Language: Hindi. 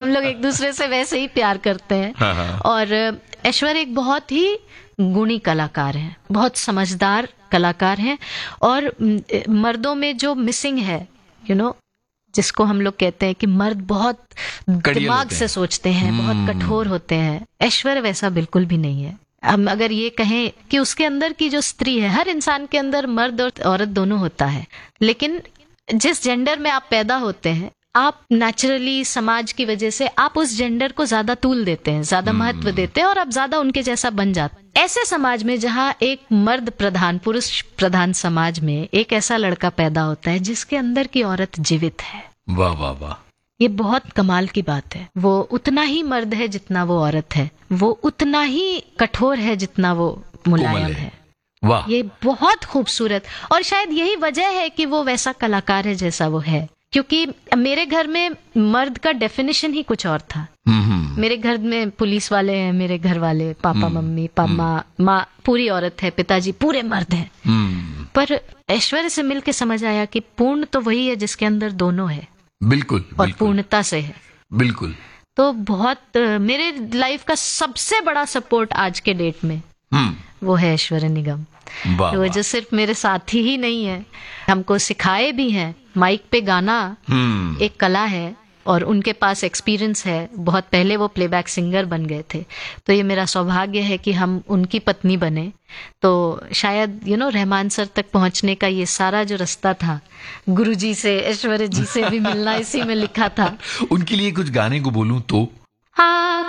लोग एक दूसरे से वैसे ही प्यार करते हैं। हाँ। और ऐश्वर्य एक बहुत ही गुणी कलाकार हैं, बहुत समझदार कलाकार हैं। और मर्दों में जो मिसिंग है, जिसको हम लोग कहते हैं कि मर्द बहुत दिमाग से सोचते हैं, बहुत कठोर होते हैं, ऐश्वर्य वैसा बिल्कुल भी नहीं है। हम अगर ये कहें कि उसके अंदर की जो स्त्री है, हर इंसान के अंदर मर्द और औरत दोनों होता है, लेकिन जिस जेंडर में आप पैदा होते हैं, आप नेचुरली समाज की वजह से आप उस जेंडर को ज्यादा तूल देते हैं, ज्यादा महत्व देते हैं और आप ज्यादा उनके जैसा बन जाते हैं। ऐसे समाज में जहाँ एक मर्द प्रधान, पुरुष प्रधान समाज में एक ऐसा लड़का पैदा होता है जिसके अंदर की औरत जीवित है। वाह वाह वाह, ये बहुत कमाल की बात है। वो उतना ही मर्द है जितना वो औरत है, वो उतना ही कठोर है जितना वो मुलायम है। वाह, ये बहुत खूबसूरत, और शायद यही वजह है कि वो वैसा कलाकार है जैसा वो है, क्योंकि मेरे घर में मर्द का डेफिनेशन ही कुछ और था। मेरे घर में पुलिस वाले हैं, मेरे घर वाले, पापा मम्मी, माँ पूरी औरत है, पिताजी पूरे मर्द हैं। पर ऐश्वर्य से मिलके समझ आया कि पूर्ण तो वही है जिसके अंदर दोनों है। बिल्कुल, और पूर्णता से है। बिल्कुल। तो बहुत मेरे लाइफ का सबसे बड़ा सपोर्ट आज के डेट में वो है ऐश्वर्य निगम। वो जो सिर्फ मेरे साथी ही नहीं है, हमको सिखाए भी हैं। माइक पे गाना एक कला है और उनके पास एक्सपीरियंस है। बहुत पहले वो प्लेबैक सिंगर बन गए थे, तो ये मेरा सौभाग्य है कि हम उनकी पत्नी बने। तो शायद रहमान सर तक पहुंचने का ये सारा जो रास्ता था, गुरुजी से, ऐश्वर्य जी से भी मिलना इसी में लिखा था। उनके लिए कुछ गाने को बोलूं तो हाँ